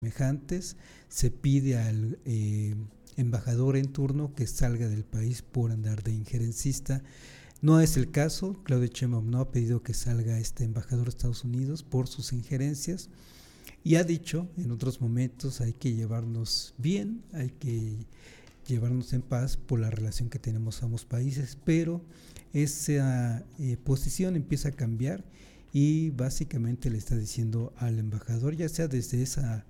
semejantes, se pide al embajador en turno que salga del país por andar de injerencista. No es el caso. Claudia Sheinbaum no ha pedido que salga este embajador de Estados Unidos por sus injerencias y ha dicho en otros momentos hay que llevarnos bien, hay que llevarnos en paz por la relación que tenemos ambos países, pero esa posición empieza a cambiar y básicamente le está diciendo al embajador, ya sea desde esa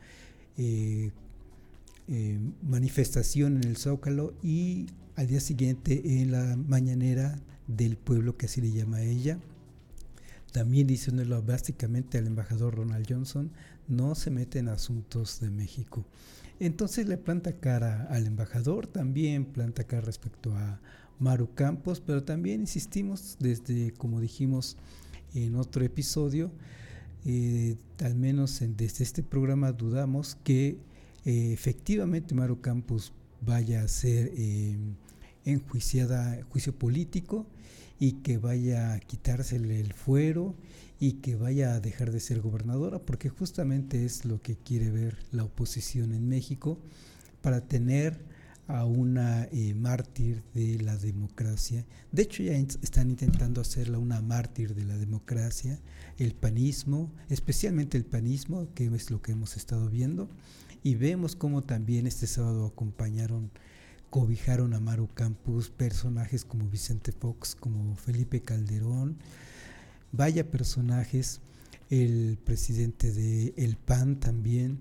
manifestación en el Zócalo y al día siguiente en la mañanera del pueblo, que así le llama a ella, también diciéndolo básicamente al embajador Ronald Johnson, no se mete en asuntos de México. Entonces le planta cara al embajador, también planta cara respecto a Maru Campos, pero también insistimos desde, como dijimos en otro episodio, al menos desde este programa dudamos que efectivamente Maru Campos vaya a ser enjuiciada, juicio político, y que vaya a quitársele el fuero y que vaya a dejar de ser gobernadora, porque justamente es lo que quiere ver la oposición en México, para tener a una mártir de la democracia. De hecho ya están intentando hacerla una mártir de la democracia, el panismo, especialmente el panismo, que es lo que hemos estado viendo, y vemos cómo también este sábado cobijaron a Maru Campos personajes como Vicente Fox, como Felipe Calderón, vaya personajes, el presidente del PAN también,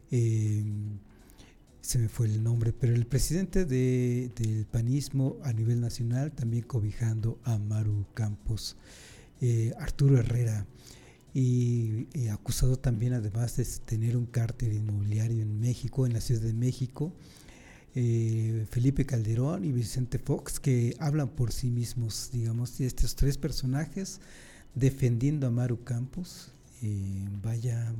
se me fue el nombre, pero el presidente del panismo a nivel nacional también cobijando a Maru Campos, Arturo Herrera, y acusado también, además de tener un cártel inmobiliario en México, en la Ciudad de México, Felipe Calderón y Vicente Fox, que hablan por sí mismos, digamos, y estos tres personajes defendiendo a Maru Campos. Vaya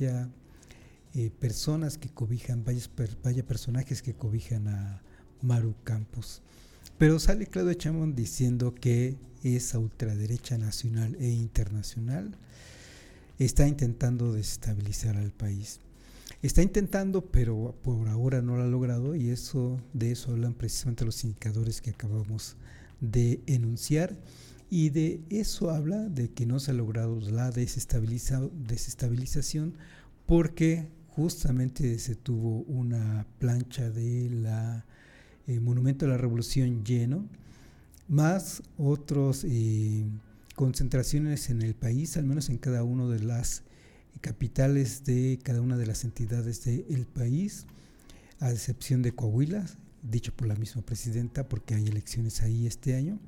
personas que cobijan, vaya personajes que cobijan a Maru Campos. Pero sale Claudia Sheinbaum diciendo que esa ultraderecha nacional e internacional está intentando desestabilizar al país. Está intentando, pero por ahora no lo ha logrado, y de eso hablan precisamente los indicadores que acabamos de enunciar, y de eso habla de que no se ha logrado la desestabilización, porque justamente se tuvo una plancha de la Monumento a la Revolución lleno, más otros concentraciones en el país, al menos en cada una de las capitales de cada una de las entidades del país, a excepción de Coahuila, dicho por la misma presidenta, porque hay elecciones ahí este año,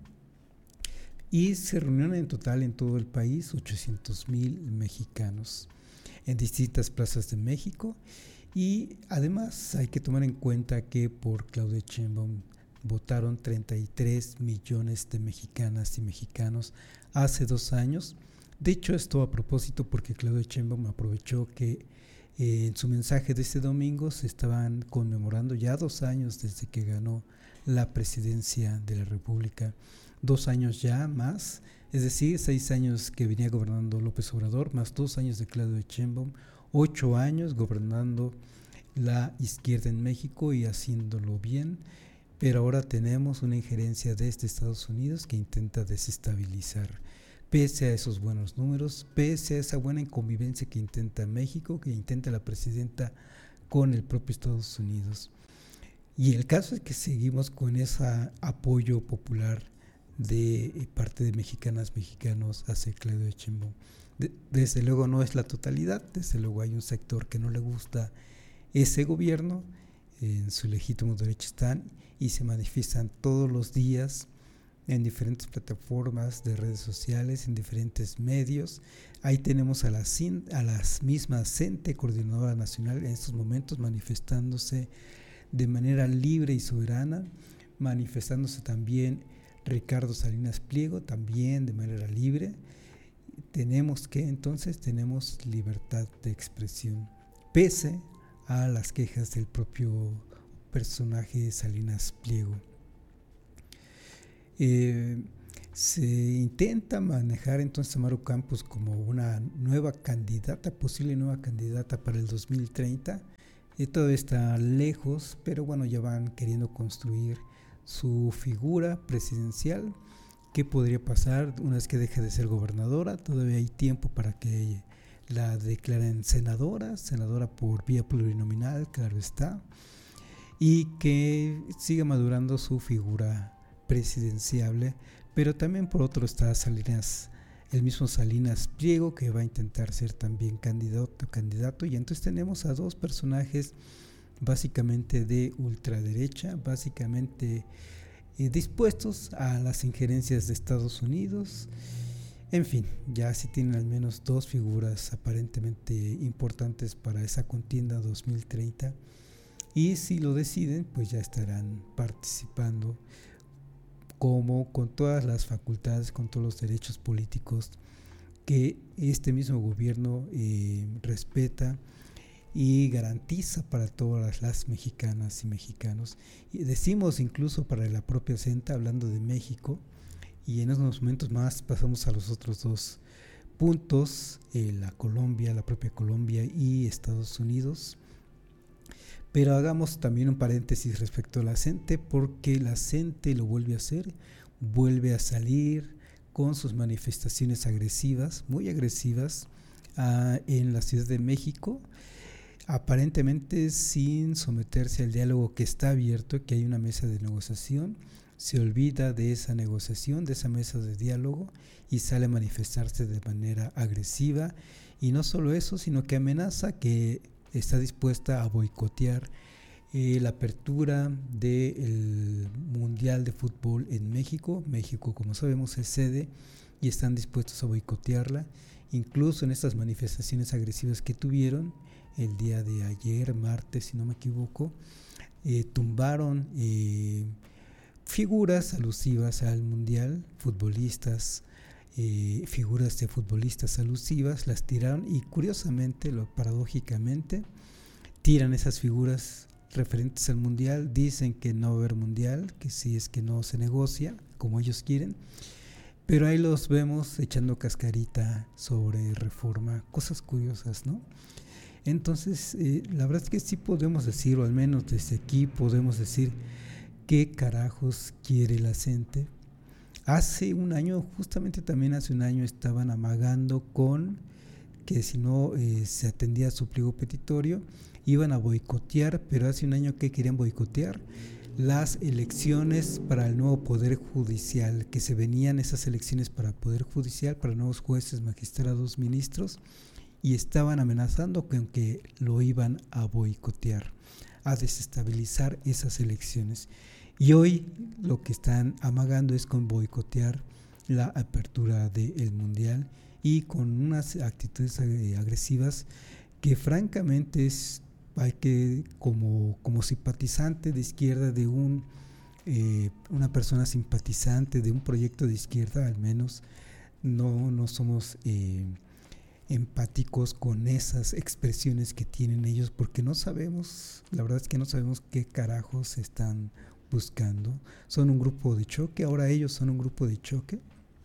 y se reunieron en total en todo el país 800,000 mexicanos en distintas plazas de México. Y además hay que tomar en cuenta que por Claudia Sheinbaum votaron 33 millones de mexicanas y mexicanos hace 2 años. De hecho, esto a propósito porque Claudia Sheinbaum aprovechó que en su mensaje de este domingo se estaban conmemorando ya 2 años desde que ganó la presidencia de la República. 2 años ya más, es decir, 6 años que venía gobernando López Obrador, más 2 años de Claudia Sheinbaum, 8 años gobernando la izquierda en México y haciéndolo bien. Pero ahora tenemos una injerencia desde Estados Unidos que intenta desestabilizar. Pese a esos buenos números, pese a esa buena convivencia que intenta México, que intenta la presidenta con el propio Estados Unidos. Y el caso es que seguimos con ese apoyo popular de parte de mexicanas, mexicanos hacia Claudia Sheinbaum. Desde luego no es la totalidad, desde luego hay un sector que no le gusta ese gobierno, en su legítimo derecho están, y se manifiestan todos los días en diferentes plataformas de redes sociales, en diferentes medios. Ahí tenemos a las mismas CENTE, Coordinadora Nacional, en estos momentos manifestándose de manera libre y soberana, manifestándose también Ricardo Salinas Pliego, también de manera libre. Tenemos libertad de expresión, pese a las quejas del propio personaje Salinas Pliego. Se intenta manejar entonces a Maru Campos como una nueva candidata, posible nueva candidata para el 2030. Todo está lejos, pero bueno, ya van queriendo construir su figura presidencial. ¿Qué podría pasar una vez que deje de ser gobernadora? Todavía hay tiempo para que la declaren senadora por vía plurinominal, claro está, y que siga madurando su figura presidenciable. Pero también por otro está el mismo Salinas Pliego, que va a intentar ser también candidato, y entonces tenemos a dos personajes básicamente de ultraderecha, básicamente dispuestos a las injerencias de Estados Unidos. En fin, ya sí tienen al menos dos figuras aparentemente importantes para esa contienda 2030, y si lo deciden, pues ya estarán participando como con todas las facultades, con todos los derechos políticos que este mismo gobierno respeta y garantiza para todas las mexicanas y mexicanos. Y decimos incluso para la propia CENTA, hablando de México, y en unos momentos más pasamos a los otros dos puntos, la propia Colombia y Estados Unidos. Pero hagamos también un paréntesis respecto a la CENTE, porque la CENTE lo vuelve a hacer, vuelve a salir con sus manifestaciones agresivas, muy agresivas, en la Ciudad de México, aparentemente sin someterse al diálogo que está abierto, que hay una mesa de negociación. Se olvida de esa negociación, de esa mesa de diálogo, y sale a manifestarse de manera agresiva. Y no solo eso, sino que amenaza que está dispuesta a boicotear la apertura del Mundial de Fútbol en México. México, como sabemos, es sede, y están dispuestos a boicotearla. Incluso en estas manifestaciones agresivas que tuvieron el día de ayer, martes, si no me equivoco, tumbaron figuras alusivas al Mundial, futbolistas, figuras de futbolistas alusivas, las tiraron, y curiosamente, paradójicamente, tiran esas figuras referentes al Mundial. Dicen que no va a haber Mundial, que si es que no se negocia como ellos quieren, pero ahí los vemos echando cascarita sobre Reforma, cosas curiosas, ¿no? Entonces, la verdad es que sí podemos decir, o al menos desde aquí podemos decir, ¿qué carajos quiere la gente? Hace un año, justamente también hace un año, estaban amagando con que si no se atendía a su pliego petitorio, iban a boicotear. Pero hace un año, ¿qué querían boicotear? Las elecciones para el nuevo Poder Judicial, que se venían esas elecciones para Poder Judicial, para nuevos jueces, magistrados, ministros, y estaban amenazando con que lo iban a boicotear, a desestabilizar esas elecciones. Y hoy lo que están amagando es con boicotear la apertura del Mundial, y con unas actitudes agresivas que francamente hay que, como simpatizante de izquierda, de una persona simpatizante de un proyecto de izquierda, al menos no somos empáticos con esas expresiones que tienen ellos, porque no sabemos, la verdad es que no sabemos qué carajos están buscando. Son un grupo de choque, ahora ellos son un grupo de choque,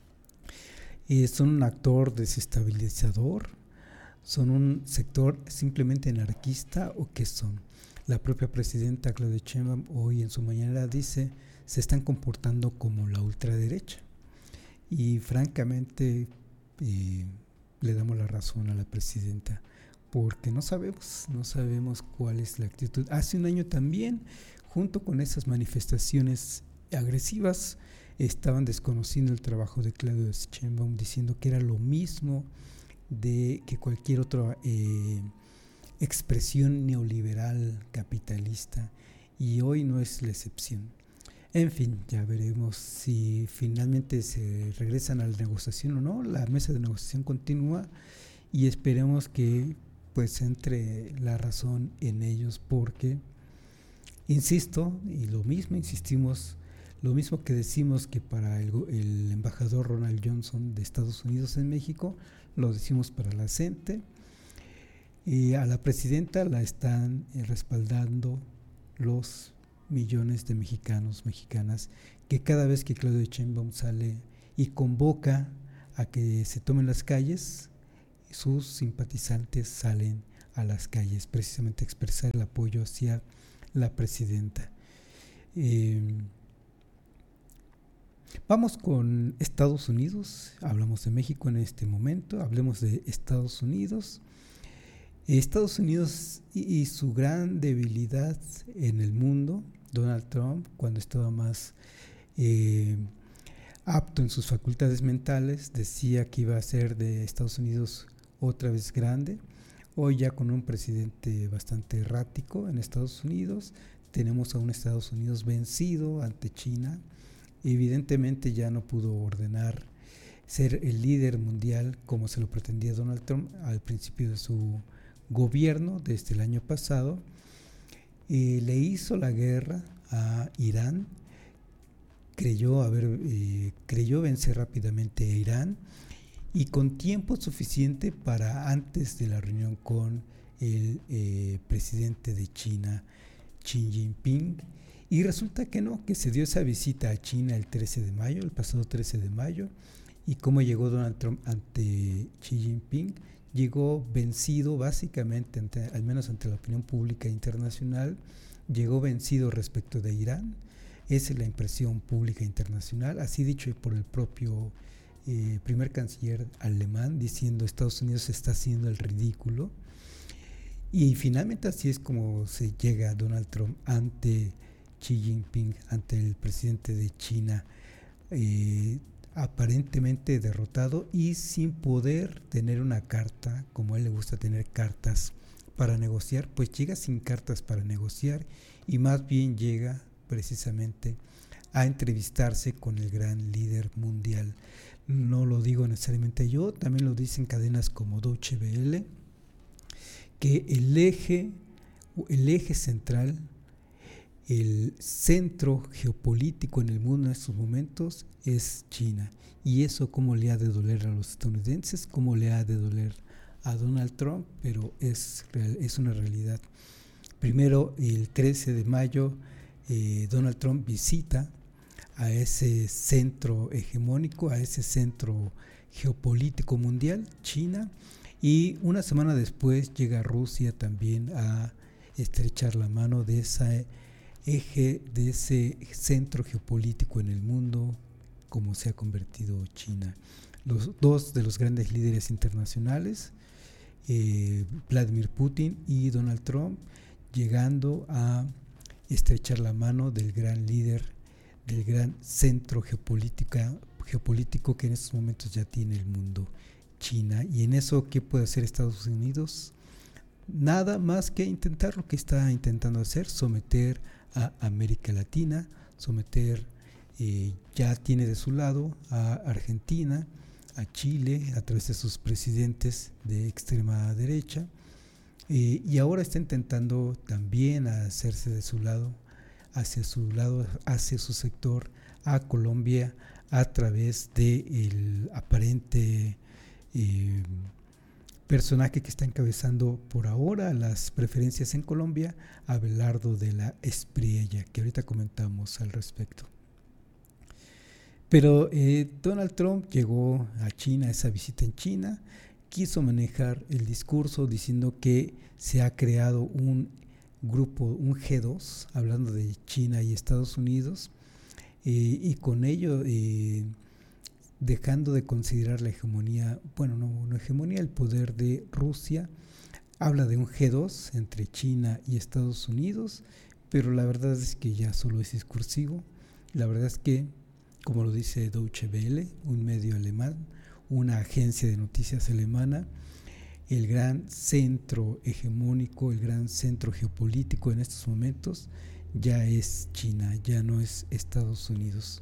son un actor desestabilizador, son un sector simplemente anarquista, o qué son. La propia presidenta Claudia Sheinbaum hoy en su mañanera dice: se están comportando como la ultraderecha, y francamente le damos la razón a la presidenta, porque no sabemos cuál es la actitud. Hace un año también, junto con esas manifestaciones agresivas, estaban desconociendo el trabajo de Claudia Sheinbaum, diciendo que era lo mismo de que cualquier otra expresión neoliberal capitalista, y hoy no es la excepción. En fin, ya veremos si finalmente se regresan a la negociación o no. La mesa de negociación continúa, y esperemos que pues entre la razón en ellos, porque insisto, y insistimos, lo mismo que decimos que para el embajador Ronald Johnson de Estados Unidos en México, lo decimos para la CENTE. Y a la presidenta la están respaldando los millones de mexicanos, mexicanas, que cada vez que Claudia Sheinbaum sale y convoca a que se tomen las calles. Sus simpatizantes salen a las calles precisamente a expresar el apoyo hacia la presidenta. Vamos con Estados Unidos. Hablamos de México en este momento, hablemos de Estados Unidos. Estados Unidos y su gran debilidad en el mundo. Donald Trump, cuando estaba más apto en sus facultades mentales, decía que iba a ser de Estados Unidos otra vez grande. Hoy ya con un presidente bastante errático en Estados Unidos, tenemos a un Estados Unidos vencido ante China. Evidentemente ya no pudo ordenar ser el líder mundial como se lo pretendía Donald Trump al principio de su gobierno desde el año pasado. Le hizo la guerra a Irán, creyó vencer rápidamente a Irán y con tiempo suficiente para antes de la reunión con el presidente de China, Xi Jinping. Y resulta que no, que se dio esa visita a China el pasado 13 de mayo, y cómo llegó Donald Trump ante Xi Jinping. Llegó vencido básicamente, al menos ante la opinión pública internacional, llegó vencido respecto de Irán. Esa es la impresión pública internacional, así dicho por el propio primer canciller alemán, diciendo Estados Unidos está haciendo el ridículo. Y finalmente así es como se llega Donald Trump ante Xi Jinping, ante el presidente de China, aparentemente derrotado y sin poder tener una carta, como a él le gusta tener cartas para negociar, pues llega sin cartas para negociar y más bien llega precisamente a entrevistarse con el gran líder mundial. No lo digo necesariamente yo, también lo dicen cadenas como Deutsche Welle, que el eje central, el centro geopolítico en el mundo en estos momentos es China. Y eso cómo le ha de doler a los estadounidenses, cómo le ha de doler a Donald Trump, pero es una realidad. Primero, el 13 de mayo, Donald Trump visita a ese centro hegemónico, a ese centro geopolítico mundial, China, y una semana después llega Rusia también a estrechar la mano de ese eje, de ese centro geopolítico en el mundo, como se ha convertido China. Los dos de los grandes líderes internacionales, Vladimir Putin y Donald Trump, llegando a estrechar la mano del gran líder, del gran centro geopolítico que en estos momentos ya tiene el mundo, China. Y en eso, ¿qué puede hacer Estados Unidos? Nada más que intentar lo que está intentando hacer, someter a América Latina, ya tiene de su lado a Argentina, a Chile, a través de sus presidentes de extrema derecha, y ahora está intentando también hacerse de su lado, hacia su sector, a Colombia, a través del aparente personaje que está encabezando por ahora las preferencias en Colombia, Abelardo de la Espriella, que ahorita comentamos al respecto. Pero Donald Trump llegó a China, esa visita en China, quiso manejar el discurso diciendo que se ha creado un grupo, un G2, hablando de China y Estados Unidos, y con ello dejando de considerar la hegemonía, no hegemonía, el poder de Rusia. Habla de un G2 entre China y Estados Unidos, pero la verdad es que ya solo es discursivo. La verdad es que, como lo dice Deutsche Welle, un medio alemán, una agencia de noticias alemana, el gran centro hegemónico, el gran centro geopolítico en estos momentos ya es China, ya no es Estados Unidos.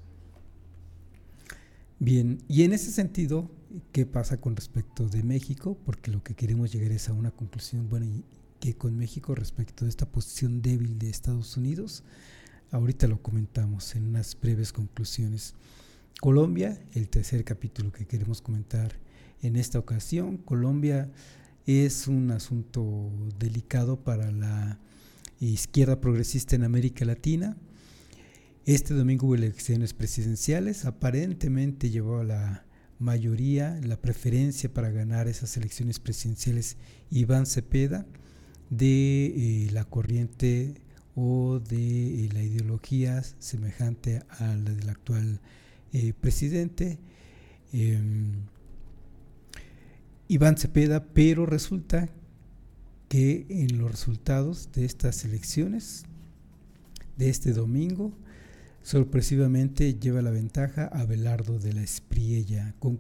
Bien, y en ese sentido, ¿qué pasa con respecto de México? Porque lo que queremos llegar es a una conclusión buena, y que con México respecto de esta posición débil de Estados Unidos, ahorita lo comentamos en unas breves conclusiones. Colombia, el tercer capítulo que queremos comentar en esta ocasión. Colombia es un asunto delicado para la izquierda progresista en América Latina. Este domingo hubo elecciones presidenciales, aparentemente llevó la mayoría, la preferencia para ganar esas elecciones presidenciales Iván Cepeda, de la corriente o de la ideología semejante a la del actual presidente Iván Cepeda, pero resulta que en los resultados de estas elecciones de este domingo, sorpresivamente lleva la ventaja Abelardo de la Espriella con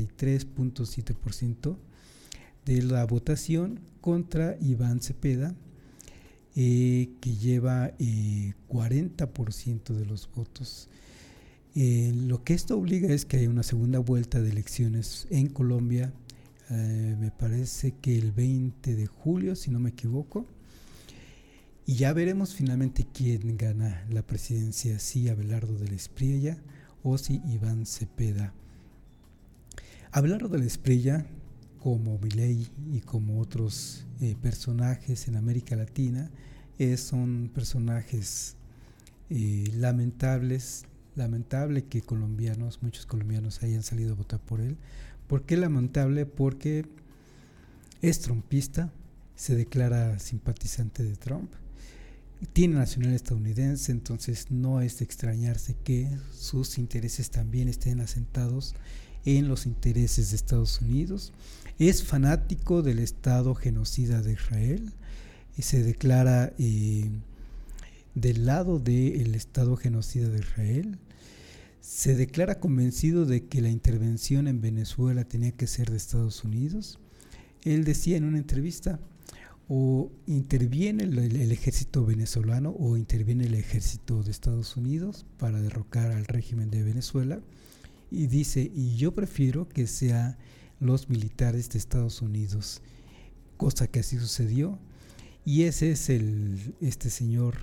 43.7% de la votación contra Iván Cepeda, que lleva 40% de los votos. Lo que esto obliga es que haya una segunda vuelta de elecciones en Colombia, me parece que el 20 de julio, si no me equivoco, y ya veremos finalmente quién gana la presidencia, si Abelardo de la Espriella o si Iván Cepeda. Abelardo de la Espriella, como Milei y como otros personajes en América Latina, son personajes lamentables. Lamentable que muchos colombianos hayan salido a votar por él. ¿Por qué lamentable? Porque es trumpista, se declara simpatizante de Trump, tiene nacionalidad estadounidense, entonces no es de extrañarse que sus intereses también estén asentados en los intereses de Estados Unidos. Es fanático del Estado genocida de Israel y se declara del lado del Estado genocida de Israel. Se declara convencido de que la intervención en Venezuela tenía que ser de Estados Unidos. Él decía en una entrevista: o interviene el ejército venezolano o interviene el ejército de Estados Unidos para derrocar al régimen de Venezuela, y dice, y yo prefiero que sean los militares de Estados Unidos, cosa que así sucedió. Y ese es este señor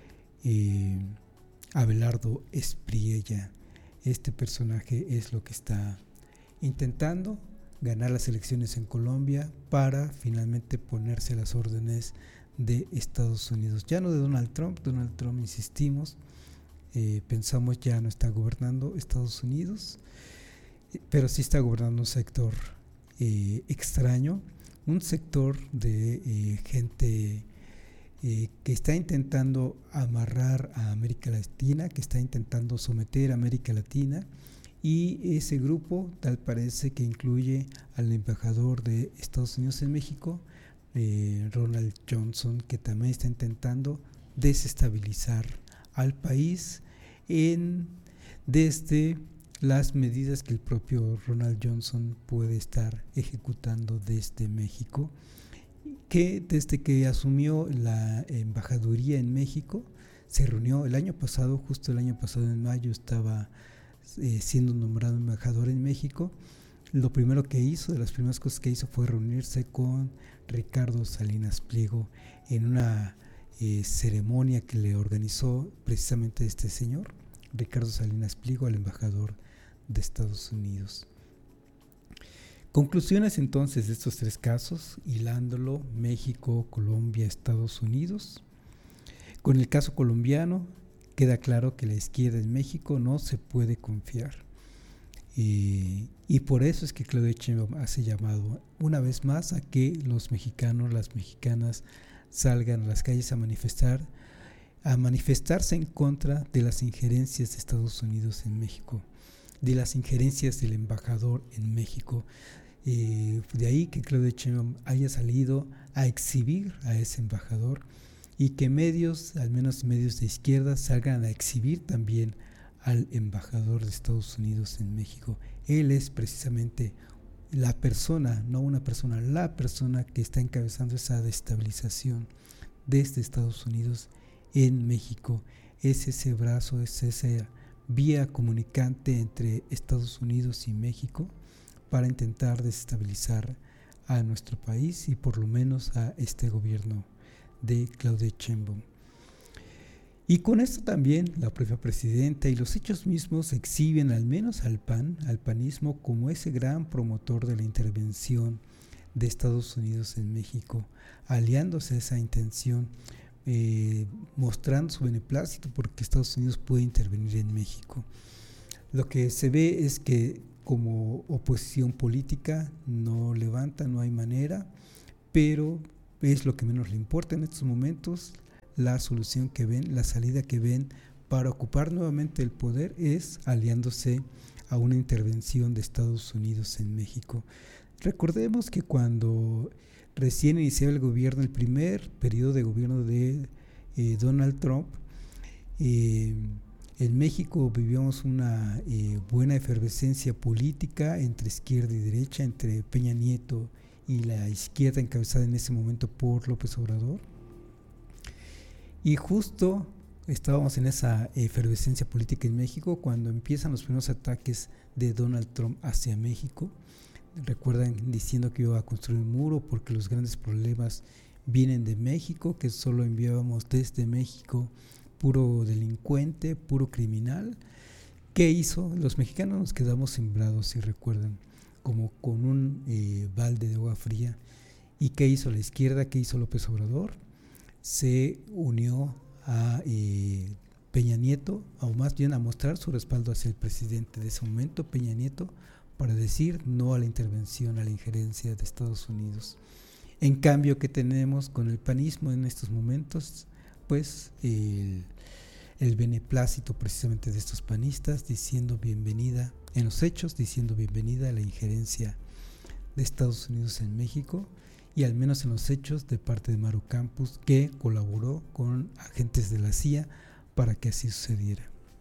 Abelardo Espriella. Este personaje es lo que está intentando ganar las elecciones en Colombia para finalmente ponerse a las órdenes de Estados Unidos. Ya no de Donald Trump, insistimos, pensamos ya no está gobernando Estados Unidos, pero sí está gobernando un sector extraño, un sector de gente que está intentando amarrar a América Latina, que está intentando someter a América Latina, y ese grupo tal parece que incluye al embajador de Estados Unidos en México, Ronald Johnson, que también está intentando desestabilizar al país desde las medidas que el propio Ronald Johnson puede estar ejecutando desde México, que desde que asumió la embajaduría en México, se reunió justo el año pasado en mayo, estaba siendo nombrado embajador en México. Lo primero que hizo, de las primeras cosas que hizo, fue reunirse con Ricardo Salinas Pliego en una ceremonia que le organizó precisamente este señor, Ricardo Salinas Pliego, al embajador de Estados Unidos. Conclusiones entonces de estos tres casos, hilándolo: México, Colombia, Estados Unidos. Con el caso colombiano queda claro que la izquierda en México no se puede confiar, y por eso es que Claudia Sheinbaum hace llamado una vez más a que los mexicanos, las mexicanas, salgan a las calles a manifestarse en contra de las injerencias de Estados Unidos en México, de las injerencias del embajador en México. De ahí que Claudia Sheinbaum haya salido a exhibir a ese embajador, y que medios, al menos medios de izquierda, salgan a exhibir también al embajador de Estados Unidos en México. Él es precisamente la persona, no una persona, la persona que está encabezando esa destabilización desde Estados Unidos en México. Es ese brazo, es esa vía comunicante entre Estados Unidos y México para intentar desestabilizar a nuestro país y por lo menos a este gobierno de Claudia Sheinbaum. Y con esto también la propia presidenta y los hechos mismos exhiben al menos al panismo, como ese gran promotor de la intervención de Estados Unidos en México, aliándose a esa intención mostrando su beneplácito porque Estados Unidos puede intervenir en México. Lo que se ve es que como oposición política no levanta, no hay manera, pero es lo que menos le importa en estos momentos. La solución que ven, la salida que ven para ocupar nuevamente el poder es aliándose a una intervención de Estados Unidos en México. Recordemos que cuando recién iniciaba el gobierno, el primer periodo de gobierno de Donald Trump, en México vivíamos una buena efervescencia política entre izquierda y derecha, entre Peña Nieto y la izquierda encabezada en ese momento por López Obrador. Y justo estábamos en esa efervescencia política en México cuando empiezan los primeros ataques de Donald Trump hacia México. Recuerdan diciendo que iba a construir un muro porque los grandes problemas vienen de México, que solo enviábamos desde México puro delincuente, puro criminal. ¿Qué hizo? Los mexicanos nos quedamos sembrados, si recuerdan, como con un balde de agua fría. ¿Y qué hizo la izquierda? ¿Qué hizo López Obrador? Se unió a Peña Nieto, o más bien a mostrar su respaldo hacia el presidente de ese momento, Peña Nieto, para decir no a la intervención, a la injerencia de Estados Unidos. En cambio, ¿qué tenemos con el panismo en estos momentos? Pues el beneplácito precisamente de estos panistas diciendo bienvenida, en los hechos diciendo bienvenida a la injerencia de Estados Unidos en México, y al menos en los hechos de parte de Maru Campos, que colaboró con agentes de la CIA para que así sucediera.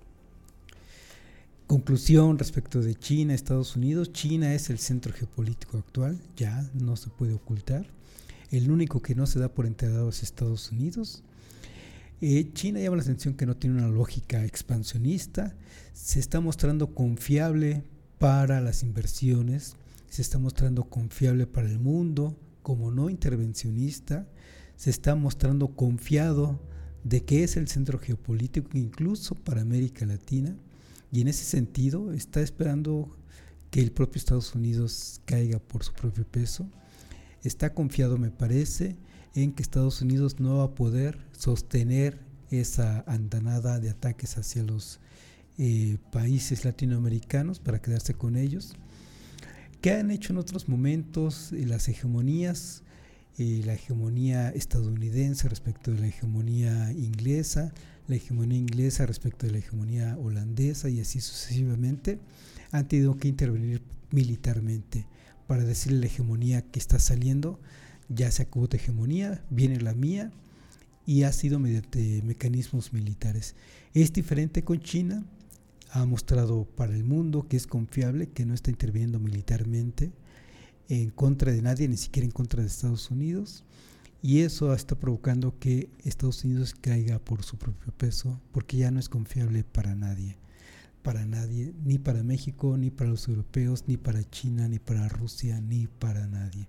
Conclusión respecto de China, Estados Unidos. China es el centro geopolítico actual, ya no se puede ocultar. El único que no se da por enterado es Estados Unidos. China llama la atención que no tiene una lógica expansionista, se está mostrando confiable para las inversiones, se está mostrando confiable para el mundo como no intervencionista, se está mostrando confiado de que es el centro geopolítico incluso para América Latina, y en ese sentido está esperando que el propio Estados Unidos caiga por su propio peso. Está confiado, me parece, en que Estados Unidos no va a poder sostener esa andanada de ataques hacia los países latinoamericanos para quedarse con ellos. ¿Qué han hecho en otros momentos las hegemonías? La hegemonía estadounidense respecto de la hegemonía inglesa respecto de la hegemonía holandesa y así sucesivamente, han tenido que intervenir militarmente para decirle a la hegemonía que está saliendo, ya se acabó tu hegemonía, viene la mía, y ha sido mediante mecanismos militares. Es diferente con China, ha mostrado para el mundo que es confiable, que no está interviniendo militarmente en contra de nadie, ni siquiera en contra de Estados Unidos, y eso está provocando que Estados Unidos caiga por su propio peso, porque ya no es confiable para nadie, ni para México, ni para los europeos, ni para China, ni para Rusia, ni para nadie.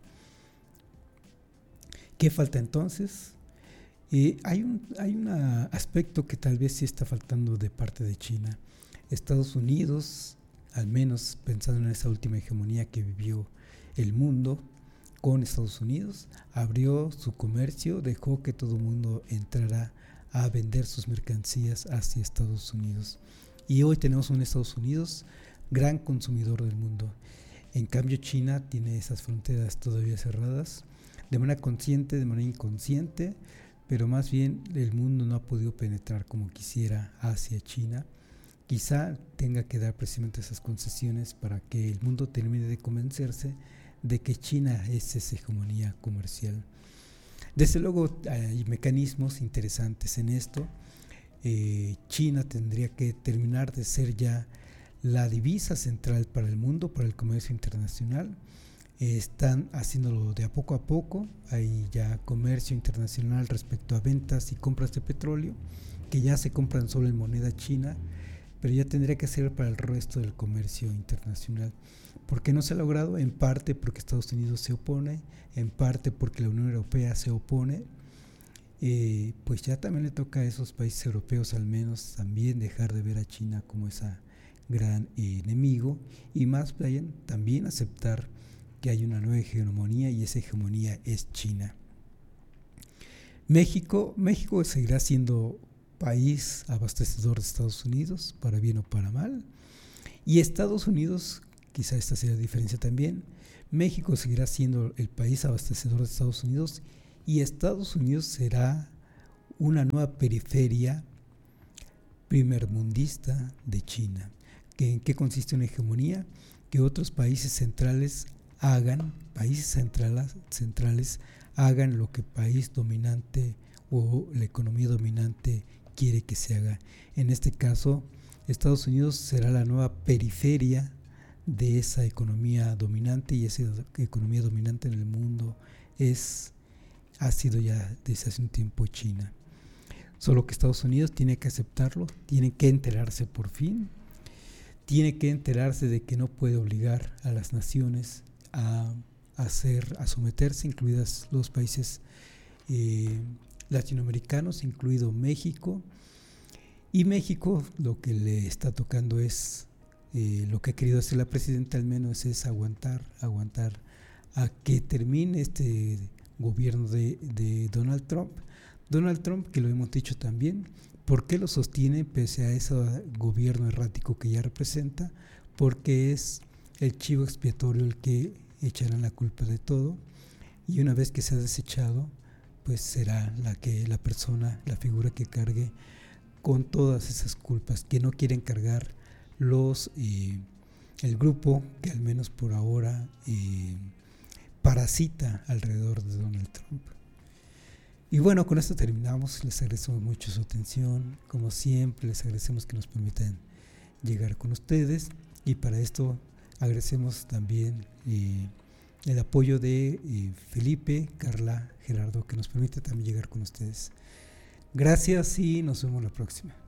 ¿Qué falta entonces? Hay un aspecto que tal vez sí está faltando de parte de China. Estados Unidos, al menos pensando en esa última hegemonía que vivió el mundo con Estados Unidos, abrió su comercio, dejó que todo el mundo entrara a vender sus mercancías hacia Estados Unidos. Y hoy tenemos un Estados Unidos gran consumidor del mundo. En cambio, China tiene esas fronteras todavía cerradas, de manera consciente, de manera inconsciente, pero más bien el mundo no ha podido penetrar como quisiera hacia China. Quizá tenga que dar precisamente esas concesiones para que el mundo termine de convencerse de que China es esa hegemonía comercial. Desde luego hay mecanismos interesantes en esto. China tendría que terminar de ser ya la divisa central para el mundo, para el comercio internacional. Están haciéndolo de a poco, hay ya comercio internacional respecto a ventas y compras de petróleo, que ya se compran solo en moneda china, pero ya tendría que ser para el resto del comercio internacional. ¿Por qué no se ha logrado? En parte porque Estados Unidos se opone, en parte porque la Unión Europea se opone. Pues ya también le toca a esos países europeos al menos también dejar de ver a China como esa gran enemigo, y más bien también aceptar que hay una nueva hegemonía y esa hegemonía es China. México seguirá siendo país abastecedor de Estados Unidos, para bien o para mal. Y Estados Unidos, quizá esta sea la diferencia también, México seguirá siendo el país abastecedor de Estados Unidos y Estados Unidos será una nueva periferia primermundista de China. ¿En qué consiste una hegemonía? Que otros países centrales hagan lo que el país dominante o la economía dominante quiere que se haga. En este caso, Estados Unidos será la nueva periferia de esa economía dominante, y esa economía dominante en el mundo ha sido ya desde hace un tiempo China. Solo que Estados Unidos tiene que aceptarlo, tiene que enterarse por fin, tiene que enterarse de que no puede obligar a las naciones a someterse, incluidas los países latinoamericanos, incluido México. Y México lo que le está tocando es, lo que ha querido hacer la presidenta al menos es aguantar a que termine este gobierno de Donald Trump. Donald Trump, que lo hemos dicho también, ¿por qué lo sostiene pese a ese gobierno errático que ya representa? Porque es el chivo expiatorio el que echarán la culpa de todo, y una vez que se ha desechado, pues será la figura que cargue con todas esas culpas que no quieren cargar el grupo que al menos por ahora parasita alrededor de Donald Trump. Y bueno, con esto terminamos. Les agradecemos mucho su atención. Como siempre, les agradecemos que nos permitan llegar con ustedes, y para esto agradecemos también el apoyo de Felipe, Carla, Gerardo, que nos permite también llegar con ustedes. Gracias y nos vemos la próxima.